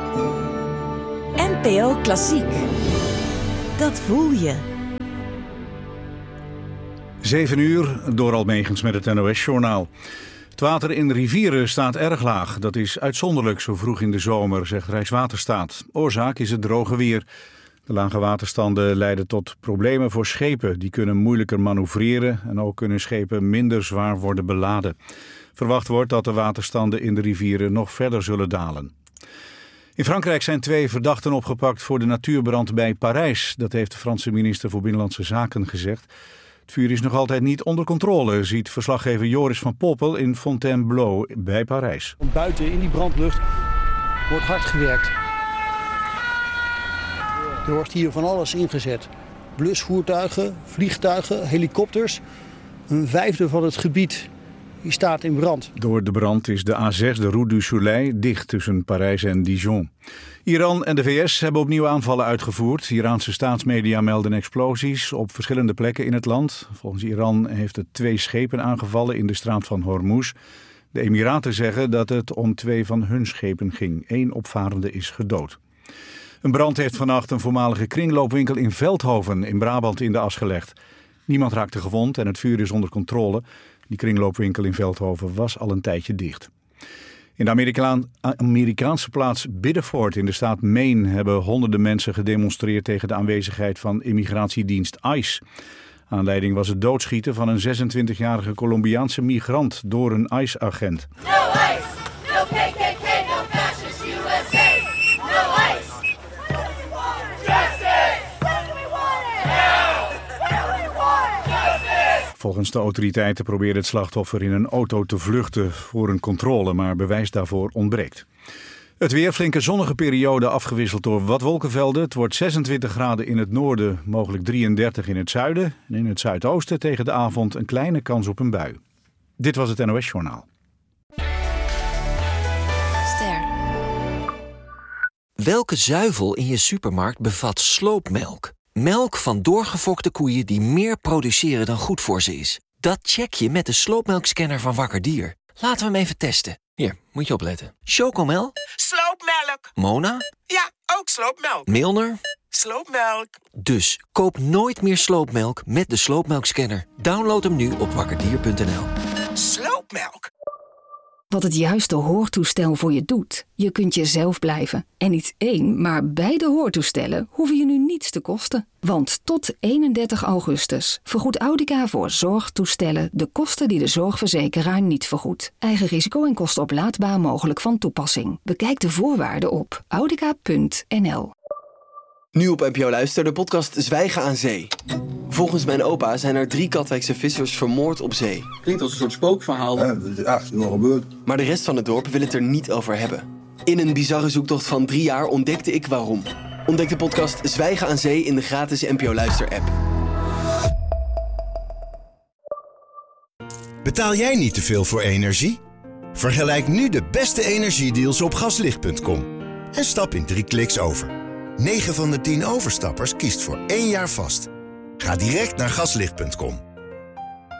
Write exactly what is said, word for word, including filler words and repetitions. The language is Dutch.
N P O Klassiek. Dat voel je. Zeven uur, door Almegens met het N O S-journaal. Het water in rivieren staat erg laag. Dat is uitzonderlijk zo vroeg in de zomer, zegt Rijkswaterstaat. Oorzaak is het droge weer. De lage waterstanden leiden tot problemen voor schepen. Die kunnen moeilijker manoeuvreren en ook kunnen schepen minder zwaar worden beladen. Verwacht wordt dat de waterstanden in de rivieren nog verder zullen dalen. In Frankrijk zijn twee verdachten opgepakt voor de natuurbrand bij Parijs. Dat heeft de Franse minister voor Binnenlandse Zaken gezegd. Het vuur is nog altijd niet onder controle, ziet verslaggever Joris van Poppel in Fontainebleau bij Parijs. Buiten in die brandlucht wordt hard gewerkt. Er wordt hier van alles ingezet. Blusvoertuigen, vliegtuigen, helikopters. Een vijfde van het gebied die staat in brand. Door de brand is de A zes, de Route du Soleil, dicht tussen Parijs en Dijon. Iran en de V S hebben opnieuw aanvallen uitgevoerd. Iraanse staatsmedia melden explosies op verschillende plekken in het land. Volgens Iran heeft het twee schepen aangevallen in de straat van Hormuz. De Emiraten zeggen dat het om twee van hun schepen ging. Eén opvarende is gedood. Een brand heeft vannacht een voormalige kringloopwinkel in Veldhoven in Brabant in de as gelegd. Niemand raakte gewond en het vuur is onder controle. Die kringloopwinkel in Veldhoven was al een tijdje dicht. In de Amerikaan, Amerikaanse plaats Biddeford in de staat Maine hebben honderden mensen gedemonstreerd tegen de aanwezigheid van immigratiedienst ICE. Aanleiding was het doodschieten van een zesentwintigjarige Colombiaanse migrant door een ICE-agent. No ICE, no K K K, no fascist U S A, no ICE. Justice! When do we want it? Now! When do we want it? Justice! Volgens de autoriteiten probeerde het slachtoffer in een auto te vluchten voor een controle, maar bewijs daarvoor ontbreekt. Het weer, flinke zonnige periode afgewisseld door wat wolkenvelden. Het wordt zesentwintig graden in het noorden, mogelijk drieëndertig in het zuiden. En in het zuidoosten tegen de avond een kleine kans op een bui. Dit was het N O S-journaal. Ster. Welke zuivel in je supermarkt bevat sloopmelk? Melk van doorgefokte koeien die meer produceren dan goed voor ze is. Dat check je met de sloopmelkscanner van Wakker Dier. Laten we hem even testen. Hier, moet je opletten. Chocomel? Sloopmelk. Mona? Ja, ook sloopmelk. Milner? Sloopmelk. Dus koop nooit meer sloopmelk met de sloopmelkscanner. Download hem nu op wakkerdier punt n l. Sloopmelk. Wat het juiste hoortoestel voor je doet. Je kunt jezelf blijven. En niet één, maar beide hoortoestellen hoeven je nu niets te kosten. Want tot eenendertig augustus vergoedt Audica voor zorgtoestellen de kosten die de zorgverzekeraar niet vergoedt. Eigen risico en kosten oplaadbaar mogelijk van toepassing. Bekijk de voorwaarden op audica punt n l. Nu op N P O Luister, de podcast Zwijgen aan Zee. Volgens mijn opa zijn er drie Katwijkse vissers vermoord op zee. Klinkt als een soort spookverhaal. Ja, dat is echt nog gebeurd. Maar de rest van het dorp wil het er niet over hebben. In een bizarre zoektocht van drie jaar ontdekte ik waarom. Ontdek de podcast Zwijgen aan Zee in de gratis N P O Luister-app. Betaal jij niet te veel voor energie? Vergelijk nu de beste energiedeals op gaslicht punt com. En stap in drie kliks over. negen van de tien overstappers kiest voor één jaar vast. Ga direct naar gaslicht punt com.